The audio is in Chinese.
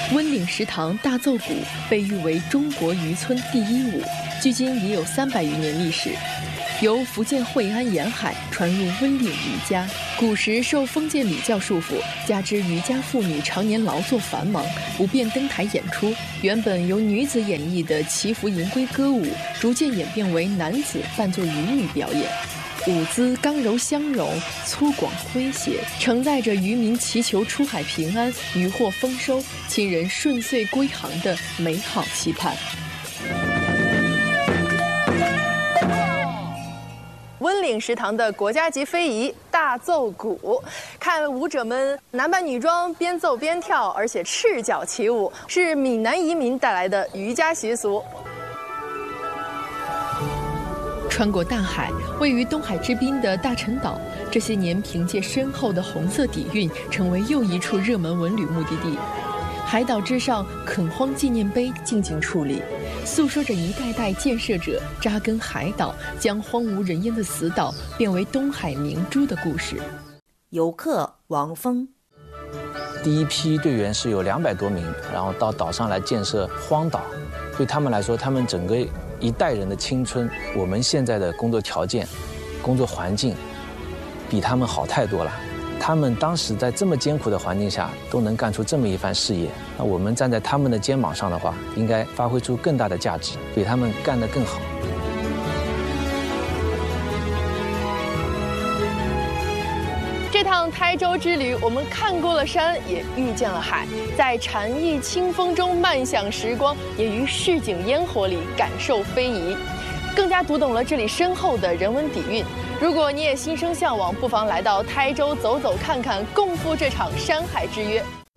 温岭石塘大奏鼓被誉为中国渔村第一舞，距今已有300余年历史。由福建惠安沿海传入温岭渔家，古时受封建礼教束缚，加之渔家妇女常年劳作繁忙，不便登台演出。原本由女子演绎的祈福迎归歌舞，逐渐演变为男子扮作渔女表演。舞姿刚柔相融，粗犷诙谐，承载着渔民祈求出海平安、渔获丰收、亲人顺遂归航的美好期盼。温岭石塘的国家级非遗大奏鼓，看舞者们男扮女装，边奏边跳，而且赤脚起舞，是闽南移民带来的渔家习俗。穿过大海，位于东海之滨的大陈岛，这些年凭借深厚的红色底蕴，成为又一处热门文旅目的地。海岛之上，垦荒纪念碑静静矗立，诉说着一代代建设者扎根海岛，将荒无人烟的死岛变为东海明珠的故事。 游客王峰， 第一批队员是有200多名，然后到岛上来建设荒岛。对他们来说，他们整个一代人的青春，我们现在的工作条件、工作环境，比他们好太多了。他们当时在这么艰苦的环境下都能干出这么一番事业，那我们站在他们的肩膀上的话，应该发挥出更大的价值，比他们干得更好。 这趟台州之旅，我们看过了山，也遇见了海，在禅意清风中慢享时光，也于市井烟火里感受非遗，更加读懂了这里深厚的人文底蕴。如果你也心生向往，不妨来到台州走走看看，共赴这场山海之约。